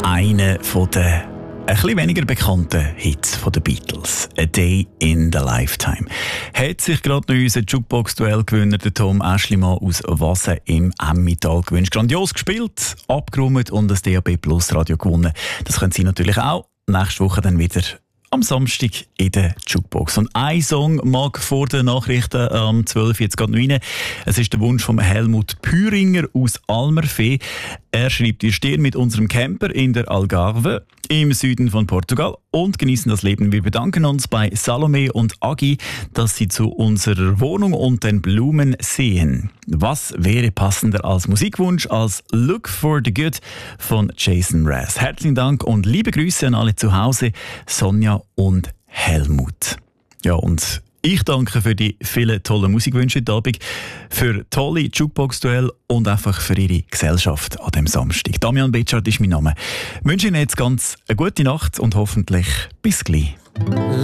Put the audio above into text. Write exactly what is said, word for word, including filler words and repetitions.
Einer von den ein bisschen weniger bekannten Hits von den Beatles, «A Day in the Lifetime», hat sich gerade noch unser Jukebox-Duell-Gewinner, der Tom Aeschlimann aus Wasen im Emmental gewünscht. Grandios gespielt, abgeräumt und das D A B Plus Radio gewonnen. Das können Sie natürlich auch nächste Woche dann wieder am Samstag in der Jukebox. Und ein Song mag vor den Nachrichten am zwölf jetzt gerade noch rein. Es ist der Wunsch von Helmut Püringer aus Almerfee. Er schreibt: Wir stehen mit unserem Camper in der Algarve im Süden von Portugal und genießen das Leben. Wir bedanken uns bei Salome und Agi, dass sie zu unserer Wohnung und den Blumen sehen. Was wäre passender als Musikwunsch als Look for the Good von Jason Mraz? Herzlichen Dank und liebe Grüße an alle zu Hause, Sonja und Helmut. Ja, und ich danke für die vielen tollen Musikwünsche heute Abend, für tolle Jukebox-Duell und einfach für Ihre Gesellschaft an dem Samstag. Damian Betschart ist mein Name. Ich wünsche Ihnen jetzt ganz eine gute Nacht und hoffentlich bis gleich.